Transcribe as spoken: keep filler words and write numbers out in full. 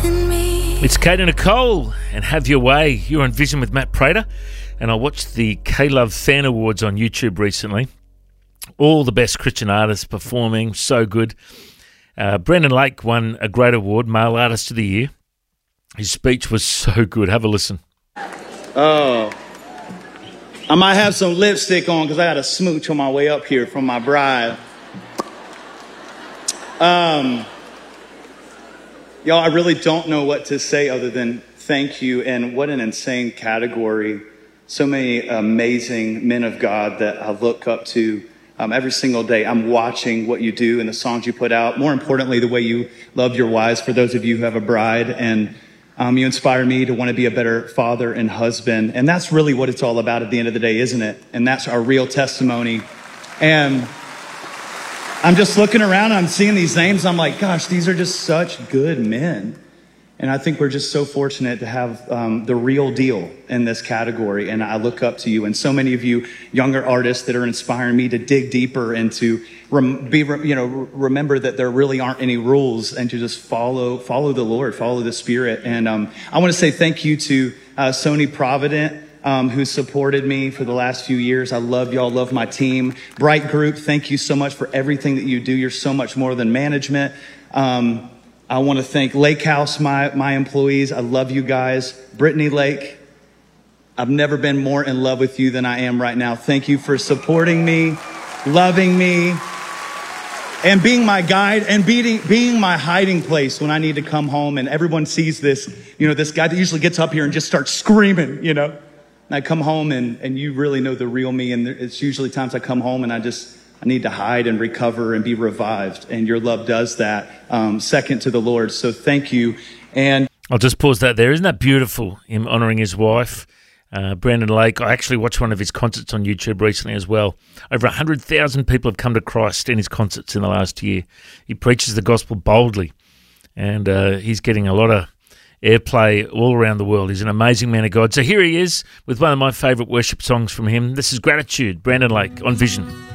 It's Kate and Nicole and Have Your Way. You're on Vision with Matt Prater, and I watched the K-Love Fan Awards on YouTube recently. All the best Christian artists performing, so good. Uh, Brendan Lake won a great award, Male Artist of the Year. His speech was so good. Have a listen. Oh, I might have some lipstick on because I got a smooch on my way up here from my bride. Um... Y'all, I really don't know what to say other than thank you, and what an insane category. So many amazing men of God that I look up to um, every single day. I'm watching what you do and the songs you put out. More importantly, the way you love your wives, for those of you who have a bride, and um, you inspire me to want to be a better father and husband. And that's really what it's all about at the end of the day, isn't it? And that's our real testimony. And I'm just looking around and I'm seeing these names. I'm like, gosh, these are just such good men. And I think we're just so fortunate to have um, the real deal in this category. And I look up to you and so many of you younger artists that are inspiring me to dig deeper and to rem- be, you know, remember that there really aren't any rules, and to just follow, follow the Lord, follow the Spirit. And um, I want to say thank you to uh, Sony Provident, Um, who supported me for the last few years. I love y'all, love my team. Bright Group, thank you so much for everything that you do. You're so much more than management. Um, I want to thank Lake House, my, my employees. I love you guys. Brittany Lake, I've never been more in love with you than I am right now. Thank you for supporting me, loving me, and being my guide, and being, being my hiding place when I need to come home. And everyone sees this, you know, this guy that usually gets up here and just starts screaming, you know. And I come home and, and you really know the real me. And it's usually times I come home and I just, I need to hide and recover and be revived. And your love does that, um, second to the Lord. So thank you. And I'll just pause that there. Isn't that beautiful, him honouring his wife, uh, Brendan Lake? I actually watched one of his concerts on YouTube recently as well. Over one hundred thousand people have come to Christ in his concerts in the last year. He preaches the gospel boldly, and uh, he's getting a lot of airplay all around the world. He's an amazing man of God. So here he is with one of my favourite worship songs from him. This is Gratitude, Brendan Lake on Vision.